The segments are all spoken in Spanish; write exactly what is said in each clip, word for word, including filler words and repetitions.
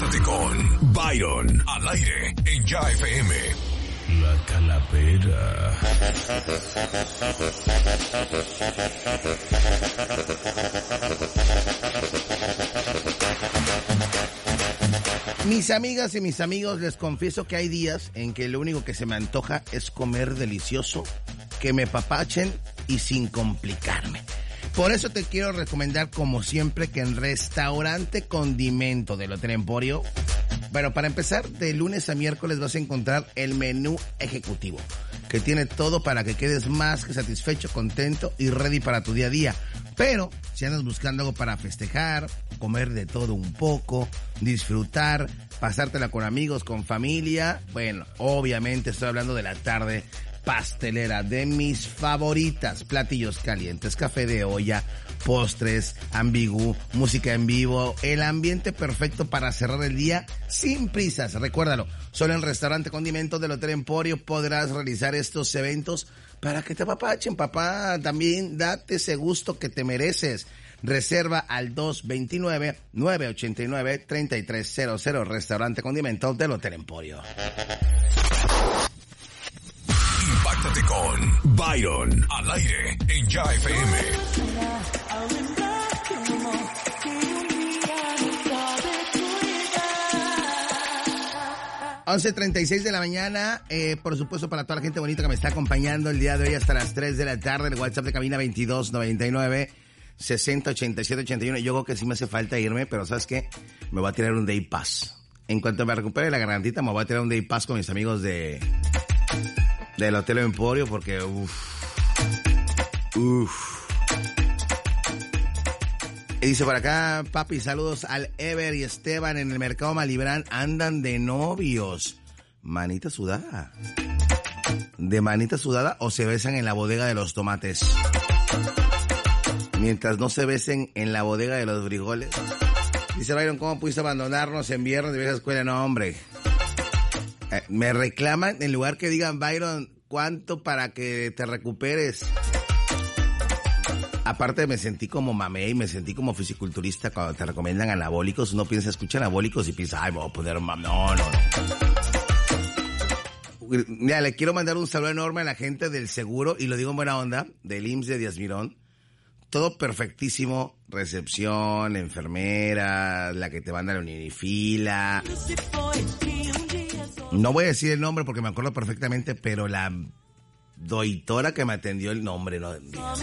Impáctate con Byron al aire en Ya F M. La Calavera. Mis amigas y mis amigos, les confieso que hay días en que lo único que se me antoja es comer delicioso, que me papachen y sin complicarme. Por eso te quiero recomendar, como siempre, que en Restaurante Condimento del Hotel Emporio, bueno, para empezar, de lunes a miércoles vas a encontrar el menú ejecutivo, que tiene todo para que quedes más que satisfecho, contento y ready para tu día a día. Pero si andas buscando algo para festejar, comer de todo un poco, disfrutar, pasártela con amigos, con familia, bueno, obviamente estoy hablando de la tarde pastelera, de mis favoritas, platillos calientes, café de olla, postres, ambigú, música en vivo, el ambiente perfecto para cerrar el día sin prisas. Recuérdalo, solo en Restaurante Condimento del Hotel Emporio podrás realizar estos eventos para que te apapachen, papá. También date ese gusto que te mereces. Reserva al dos dos nueve, nueve ocho nueve, tres tres cero cero, Restaurante Condimento del Hotel Emporio. Impáctate con Byron al aire en Ya F M. once treinta y seis de la mañana, eh, por supuesto para toda la gente bonita que me está acompañando el día de hoy hasta las tres de la tarde, el WhatsApp de cabina veintidós noventa y nueve, sesenta ochenta y siete ochenta y uno. Yo creo que sí me hace falta irme, pero ¿sabes qué? Me voy a tirar un day pass. En cuanto me recupere la gargantita, me voy a tirar un day pass con mis amigos de del Hotel Emporio, porque uff, uff. Y dice por acá, papi, saludos al Ever y Esteban en el Mercado Malibrán, andan de novios. Manita sudada. ¿De manita sudada o se besan en la bodega de los tomates? Mientras no se besen en la bodega de los frijoles. Dice Byron, ¿cómo pudiste abandonarnos en viernes de vieja escuela? No, hombre. Eh, me reclaman en lugar que digan, Byron, ¿cuánto para que te recuperes? Aparte me sentí como mamé y me sentí como fisiculturista cuando te recomiendan anabólicos. Uno piensa, escucha anabólicos y piensa, ay, me voy a poner mam. No, no, no. Mira, le quiero mandar un saludo enorme a la gente del seguro, y lo digo en buena onda, del I M S S de Díaz Mirón. Todo perfectísimo, recepción, enfermera, la que te manda a la unifila. No voy a decir el nombre porque me acuerdo perfectamente, pero la doitora que me atendió, el nombre, no.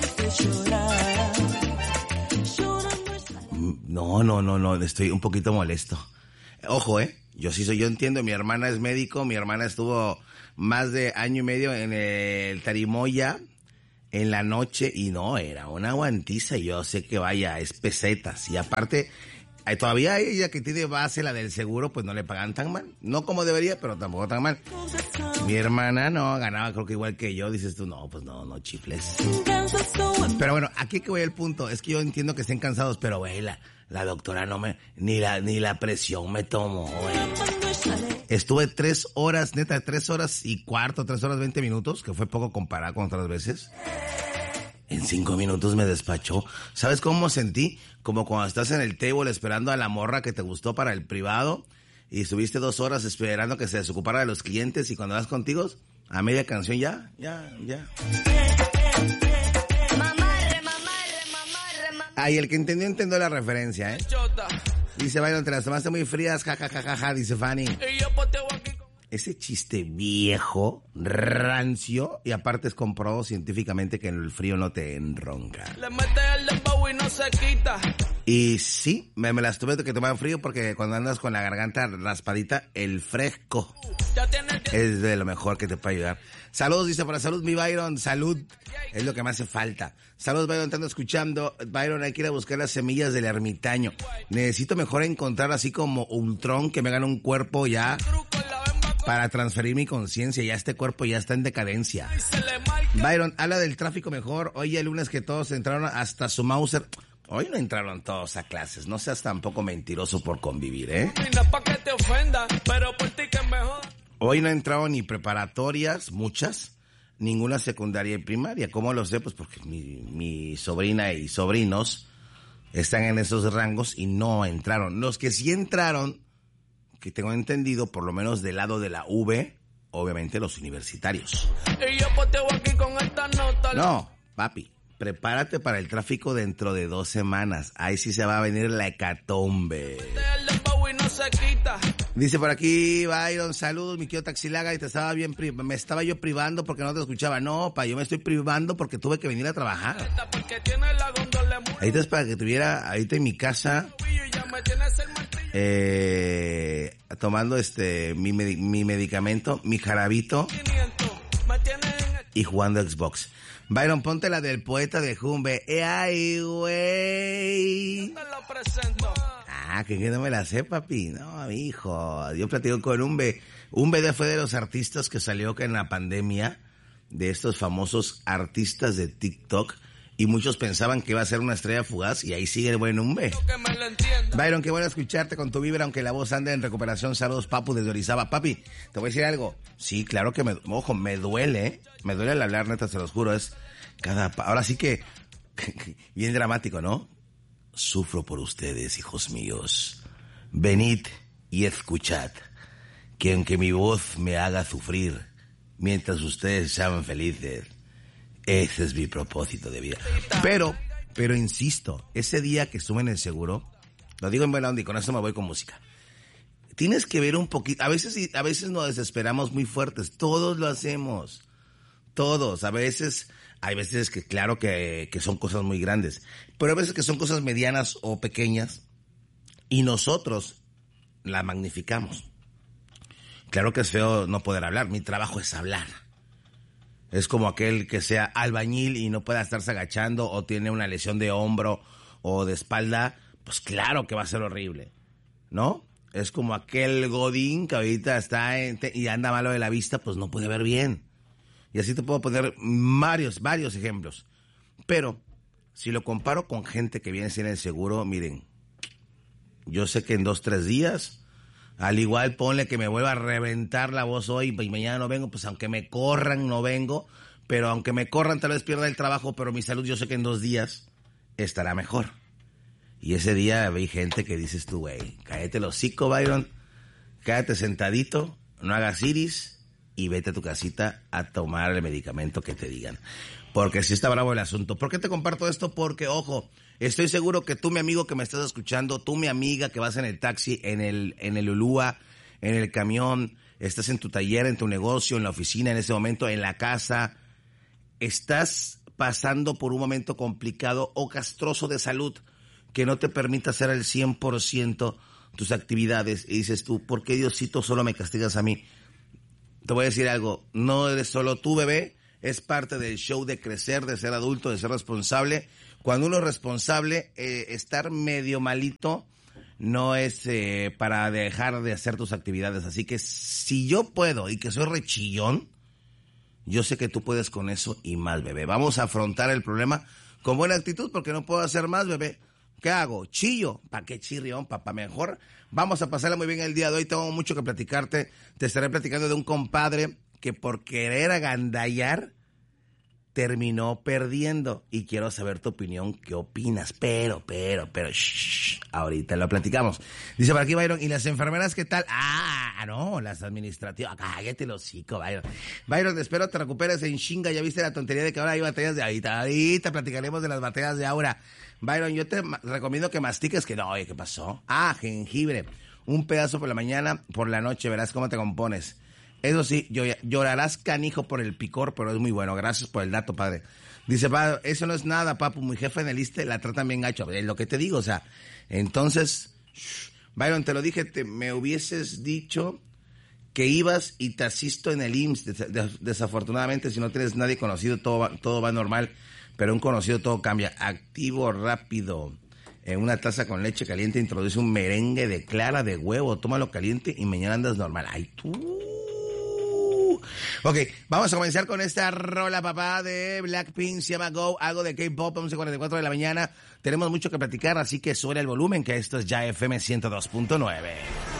No, no, no, no, estoy un poquito molesto. Ojo, eh, yo sí soy, yo entiendo, mi hermana es médico, mi hermana estuvo más de año y medio en el Tarimoya, en la noche, y no, era una guantiza, y yo sé que vaya, es pesetas, y aparte, todavía ella que tiene base, la del seguro, pues no le pagan tan mal, no como debería, pero tampoco tan mal. Mi hermana no, ganaba creo que igual que yo, dices tú, no, pues no, no chifles. Pero bueno, aquí que voy al punto, es que yo entiendo que estén cansados, pero güey, la, la doctora no me, ni la, ni la presión me tomó, güey. Estuve tres horas, neta, tres horas y cuarto, tres horas veinte minutos, que fue poco comparado con otras veces. En cinco minutos me despachó. ¿Sabes cómo sentí? Como cuando estás en el table esperando a la morra que te gustó para el privado, y estuviste dos horas esperando que se desocupara de los clientes, y cuando vas contigo, a media canción ya, ya, ya. Mamarre, mamarre, mamarre, mamarre. Ay, el que entendió, entendió la referencia, ¿eh? Dice, Byron, te las tomaste muy frías, jajajaja, ja, ja, ja, dice Fanny. Ese chiste viejo, rancio, y aparte es comprobado científicamente que en el frío no te enronca. Le mete el dembow y no se quita. Y sí, me, me las tuve que tomar frío porque cuando andas con la garganta raspadita, el fresco es de lo mejor que te puede ayudar. Saludos, dice, para salud, mi Byron, salud, es lo que me hace falta. Saludos, Byron, te ando escuchando. Byron, hay que ir a buscar las semillas del ermitaño. Necesito mejor encontrar así como Ultron, que me gane un cuerpo ya para transferir mi conciencia. Ya este cuerpo ya está en decadencia. Byron, habla del tráfico mejor. Hoy el lunes que todos entraron hasta su Mauser. Hoy no entraron todos a clases. No seas tampoco mentiroso por convivir, ¿eh? Hoy no entraron ni preparatorias, muchas, ninguna secundaria y primaria. ¿Cómo lo sé? Pues porque mi, mi sobrina y sobrinos están en esos rangos y no entraron. Los que sí entraron que tengo entendido, por lo menos del lado de la V, obviamente los universitarios. Y yo poteo aquí con esta nota. No, papi, prepárate para el tráfico dentro de dos semanas. Ahí sí se va a venir la hecatombe. No se quita. Dice por aquí, Byron, saludos, mi querido Taxilaga, y te estaba bien, pri- me estaba yo privando porque no te escuchaba. No, pa, yo me estoy privando porque tuve que venir a trabajar. Ahorita es para que tuviera, ahorita en mi casa, eh, tomando este, mi, medi- mi medicamento, mi jarabito, y jugando Xbox. Byron, ponte la del poeta de Jumbe. ¡Eh, ay, güey! Ah, que, que no me la sé, papi. No, mi hijo. Yo platico con Umbe. Umbe fue de los artistas que salió que en la pandemia, de estos famosos artistas de TikTok, y muchos pensaban que iba a ser una estrella fugaz, y ahí sigue el buen Umbe. Byron, qué bueno escucharte con tu vibra, aunque la voz ande en recuperación. Saludos, papu, desde Orizaba. Papi, te voy a decir algo. Sí, claro que me, ojo, me duele, ¿eh? Me duele al hablar, neta, se los juro, es cada, ahora sí que, bien dramático, ¿no? Sufro por ustedes, hijos míos. Venid y escuchad, que aunque mi voz me haga sufrir, mientras ustedes sean felices, ese es mi propósito de vida. Pero, pero insisto, ese día que estuve en el seguro, lo digo en buena onda y con eso me voy con música. Tienes que ver un poquito, a veces, a veces nos desesperamos muy fuertes, todos lo hacemos, todos, a veces, hay veces que claro que, que son cosas muy grandes, pero a veces que son cosas medianas o pequeñas y nosotros la magnificamos. Claro que es feo no poder hablar, mi trabajo es hablar. Es como aquel que sea albañil y no pueda estarse agachando o tiene una lesión de hombro o de espalda, pues claro que va a ser horrible, ¿no? Es como aquel godín que ahorita está en te- y anda malo de la vista, pues no puede ver bien. Y así te puedo poner varios, varios ejemplos. Pero, si lo comparo con gente que viene sin el seguro, miren, yo sé que en dos, tres días, al igual ponle que me vuelva a reventar la voz hoy y mañana no vengo, pues aunque me corran no vengo, pero aunque me corran tal vez pierda el trabajo, pero mi salud yo sé que en dos días estará mejor. Y ese día vi gente que dices tú, güey, cállate el hocico, Byron, cállate sentadito, no hagas iris, y vete a tu casita a tomar el medicamento que te digan. Porque sí está bravo el asunto. ¿Por qué te comparto esto? Porque, ojo, estoy seguro que tú, mi amigo que me estás escuchando, tú, mi amiga que vas en el taxi, en el, en el Ulúa, en el camión, estás en tu taller, en tu negocio, en la oficina, en ese momento, en la casa, estás pasando por un momento complicado o castroso de salud que no te permite hacer el cien por ciento tus actividades. Y dices tú, ¿por qué, Diosito, solo me castigas a mí? Te voy a decir algo, no eres solo tú, bebé, es parte del show de crecer, de ser adulto, de ser responsable. Cuando uno es responsable, eh, estar medio malito no es eh, para dejar de hacer tus actividades. Así que si yo puedo y que soy rechillón, yo sé que tú puedes con eso y más, bebé. Vamos a afrontar el problema con buena actitud porque no puedo hacer más, bebé. ¿Qué hago? ¿Chillo? ¿Para qué chirrión, papá? Mejor vamos a pasarla muy bien el día de hoy. Tengo mucho que platicarte. Te estaré platicando de un compadre que por querer agandallar terminó perdiendo. Y quiero saber tu opinión. ¿Qué opinas? Pero, pero, pero, shh, ahorita lo platicamos. Dice por aquí, Byron, ¿y las enfermeras qué tal? Ah, no, las administrativas. Cállate el hocico, Byron. Byron, espero te recuperes en chinga. Ya viste la tontería de que ahora hay batallas de ahorita. Ahorita platicaremos de las batallas de ahora. Byron, yo te ma- recomiendo que mastiques, que no, oye, ¿qué pasó? Ah, jengibre. Un pedazo por la mañana, por la noche, verás cómo te compones. Eso sí, yo- llorarás canijo por el picor, pero es muy bueno. Gracias por el dato, padre. Dice, pa, eso no es nada, papu. Mi jefe en el ISSSTE la tratan bien gacho. Es lo que te digo, o sea. Entonces, shh, Byron, te lo dije, te, me hubieses dicho que ibas y te asisto en el I M S S. Des- des- desafortunadamente, si no tienes nadie conocido, todo va, todo va normal. Pero un conocido todo cambia. Activo rápido. En una taza con leche caliente introduce un merengue de clara de huevo. Tómalo caliente y mañana andas normal. Ay, tú. Ok, vamos a comenzar con esta rola, papá, de Blackpink. Se llama Go, algo de K-pop, once cuarenta y cuatro de la mañana. Tenemos mucho que platicar, así que sube el volumen, que esto es Ya F M ciento dos punto nueve.